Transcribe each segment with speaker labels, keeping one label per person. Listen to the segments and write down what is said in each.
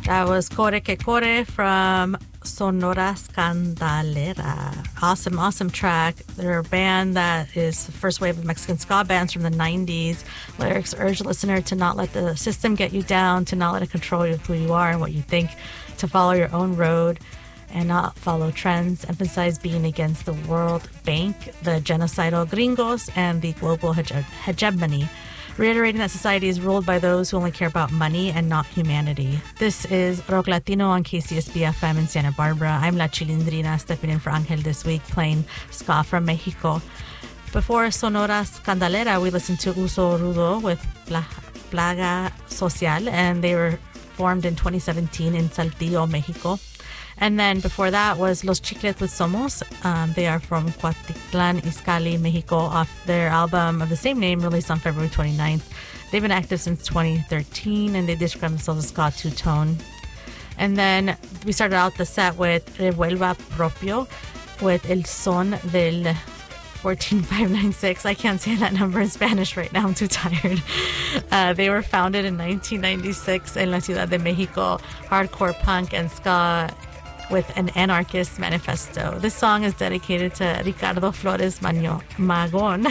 Speaker 1: That was Core Que Core from Sonora Scandalera. Awesome, awesome track. They're a band that is the first wave of Mexican ska bands from the 90s. Lyrics urge the listener to not let the system get you down, to not let it control you, who you are and what you think, to follow your own road and not follow trends. Emphasize being against the World Bank, the genocidal gringos, and the global hegemony. Reiterating that society is ruled by those who only care about money and not humanity. This is Rock Latino on KCSB FM in Santa Barbara. I'm La Chilindrina, stepping in for Angel this week, playing ska from Mexico. Before Sonora Scandalera, we listened to Uso Rudo with Plaga Social, and they were formed in 2017 in Saltillo, Mexico. And then before that was Los Chicles with Somos. They are from Cuautitlan, Izcalli, Mexico, off their album of the same name, released on February 29th. They've been active since 2013, and they describe themselves as ska two-tone. And then we started out the set with Revuelva Propio with El Son del 14596. I can't say that number in Spanish right now. I'm too tired. They were founded in 1996 in La Ciudad de Mexico, hardcore punk and ska with an anarchist manifesto. This song is dedicated to Ricardo Flores Magón,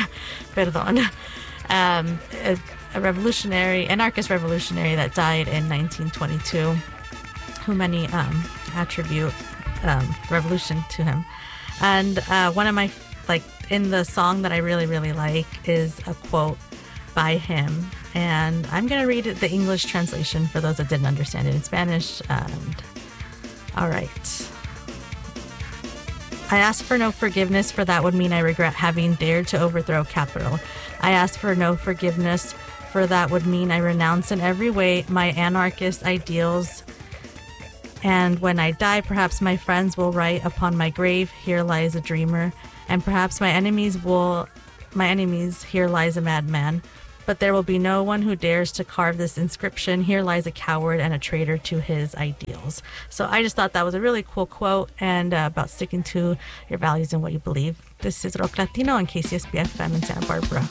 Speaker 1: a revolutionary, anarchist revolutionary that died in 1922, who many attribute revolution to him. And one of my, in the song that I really, really like is a quote by him. And I'm going to read the English translation for those that didn't understand it in Spanish. All right. I ask for no forgiveness, for that would mean I regret having dared to overthrow capital. I ask for no forgiveness, for that would mean I renounce in every way my anarchist ideals. And when I die, perhaps my friends will write upon my grave, here lies a dreamer. And perhaps my enemies, here lies a madman. But there will be no one who dares to carve this inscription, here lies a coward and a traitor to his ideals. So I just thought that was a really cool quote, and about sticking to your values and what you believe. This is Rock Latino on KCSB FM in Santa Barbara.